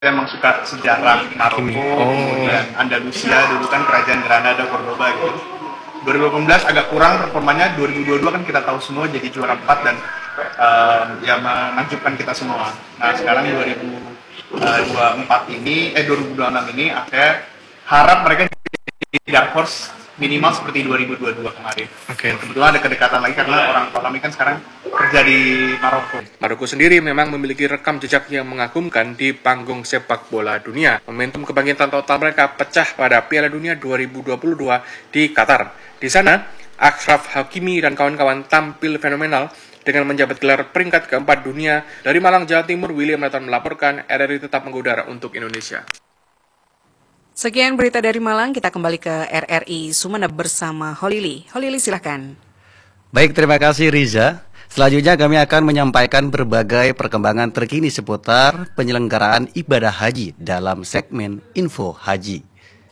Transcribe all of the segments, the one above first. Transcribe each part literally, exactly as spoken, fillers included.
emang suka sejarah Maroko, Oh. kemudian Andalusia dulu kan kerajaan Granada, Cordoba gitu. dua ribu delapan belas agak kurang performanya, dua ribu dua puluh dua kan kita tahu semua jadi juara empat dan um, ya menakjubkan kita semua. Nah sekarang dua ribu dua puluh empat ini, eh dua ribu dua puluh enam ini akhirnya harap mereka jadi dark horse minimal seperti dua ribu dua puluh dua kemarin. Oke. Kebetulan ada kedekatan lagi karena orang tua kami kan sekarang kerja di Maroko. Maroko sendiri memang memiliki rekam jejak yang mengagumkan di panggung sepak bola dunia. Momentum kebangkitan total mereka pecah pada Piala Dunia dua ribu dua puluh dua di Qatar. Di sana, Achraf Hakimi dan kawan-kawan tampil fenomenal dengan menjabat gelar peringkat keempat dunia. Dari Malang, Jawa Timur, William Nathan melaporkan, R R I tetap mengudara untuk Indonesia. Sekian berita dari Malang, kita kembali ke R R I Sumeneb bersama Holili. Holili silahkan. Baik, terima kasih Riza. Selanjutnya kami akan menyampaikan berbagai perkembangan terkini seputar penyelenggaraan ibadah haji dalam segmen Info Haji.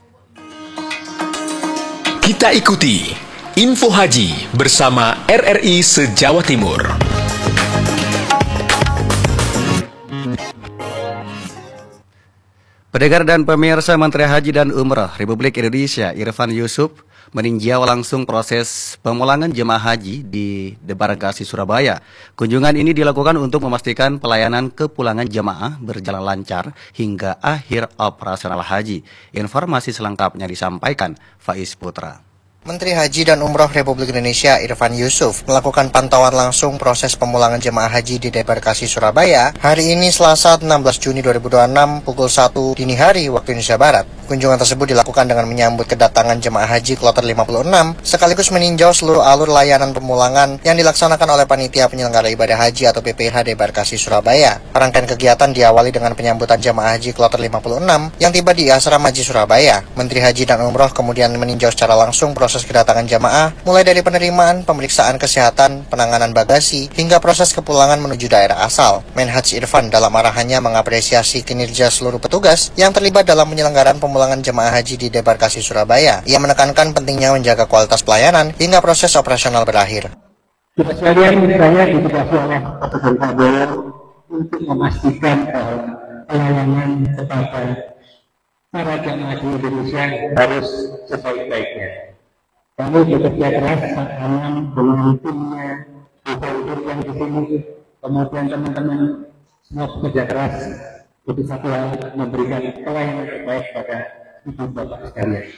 Kita ikuti Info Haji bersama R R I se-Jawa Timur. Pendengar dan pemirsa, Menteri Haji dan Umrah Republik Indonesia Irfan Yusuf meninjau langsung proses pemulangan jemaah haji di Debarkasi, Surabaya. Kunjungan ini dilakukan untuk memastikan pelayanan kepulangan jemaah berjalan lancar hingga akhir operasional haji. Informasi selengkapnya disampaikan Faiz Putra. Menteri Haji dan Umroh Republik Indonesia Irfan Yusuf melakukan pantauan langsung proses pemulangan jemaah haji di Debarkasi, Surabaya hari ini Selasa enam belas Juni dua ribu dua puluh enam pukul satu dini hari waktu Indonesia Barat. Kunjungan tersebut dilakukan dengan menyambut kedatangan jemaah haji kloter lima puluh enam sekaligus meninjau seluruh alur layanan pemulangan yang dilaksanakan oleh Panitia Penyelenggara Ibadah Haji atau P P H Debarkasi, Surabaya. Rangkaian kegiatan diawali dengan penyambutan jemaah haji kloter lima puluh enam yang tiba di Asrama Haji Surabaya. Menteri Haji dan Umroh kemudian meninjau secara langsung proses kedatangan jamaah, mulai dari penerimaan, pemeriksaan kesehatan, penanganan bagasi, hingga proses kepulangan menuju daerah asal. Menhaj Irfan dalam arahannya mengapresiasi kinerja seluruh petugas yang terlibat dalam penyelenggaraan pemulangan jemaah haji di Debarkasi, Surabaya. Ia menekankan pentingnya menjaga kualitas pelayanan hingga proses operasional berakhir. Kita sekalian saya ditugasi oleh Kapten Prabowo untuk memastikan bahwa pelayanan kepada para jemaah haji Indonesia harus sebaik-baiknya. Kami bekerja keras dengan dengan timnya, direktur yang di sini, kemudian teman-teman semua bekerja keras untuk satu hal, memberikan pelayanan terbaik pada ibu bapak sekalian.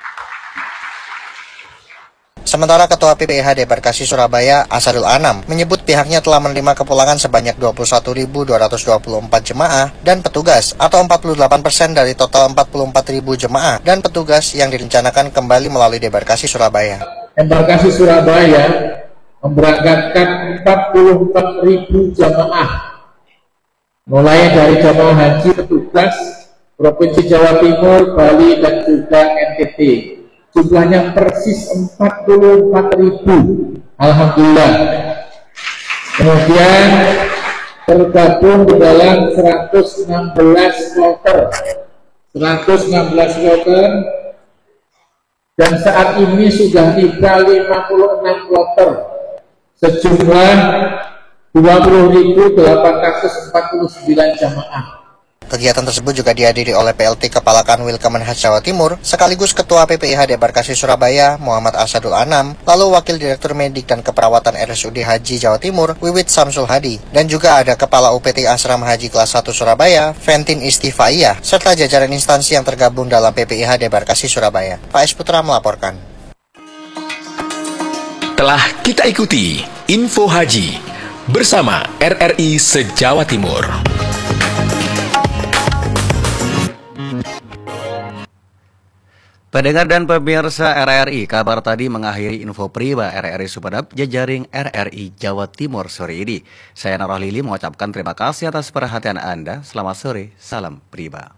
Sementara Ketua P P H Debarkasi Surabaya, Asadul Anam, menyebut pihaknya telah menerima kepulangan sebanyak dua puluh satu ribu dua ratus dua puluh empat jemaah dan petugas atau empat puluh delapan persen dari total empat puluh empat ribu jemaah dan petugas yang direncanakan kembali melalui Debarkasi Surabaya. Debarkasi Surabaya memberangkatkan empat puluh empat ribu jemaah, mulai dari jemaah haji petugas Provinsi Jawa Timur, Bali, dan juga N T T. Jumlahnya persis empat puluh empat ribu. Alhamdulillah. Kemudian tergabung di dalam seratus enam belas kloter. seratus enam belas kloter. Dan saat ini sudah tiba lima puluh enam kloter. Sejumlah dua puluh ribu delapan ratus empat puluh sembilan jamaah. Kegiatan tersebut juga dihadiri oleh P L T Kepala Kanwil Kemenhaj Jawa Timur, sekaligus Ketua P P I H Debarkasi Surabaya, Muhammad Asadul Anam, lalu Wakil Direktur Medik dan Keperawatan R S U D Haji Jawa Timur, Wiwit Samsul Hadi, dan juga ada Kepala U P T Asrama Haji Kelas satu Surabaya, Ventin Istifaiyah, serta jajaran instansi yang tergabung dalam P P I H Debarkasi Surabaya. Faiz Putra melaporkan. Telah kita ikuti Info Haji bersama R R I se-Jawa Timur. Pendengar dan pemirsa R R I, kabar tadi mengakhiri info Priba R R I Sumeneb, jejaring R R I Jawa Timur sore ini. Saya Narah Lili mengucapkan terima kasih atas perhatian Anda. Selamat sore, salam Priba.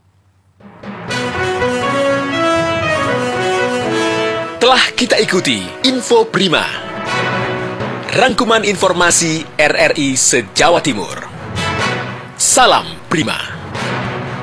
Telah kita ikuti Info Prima, rangkuman informasi R R I se-Jawa Timur. Salam Prima.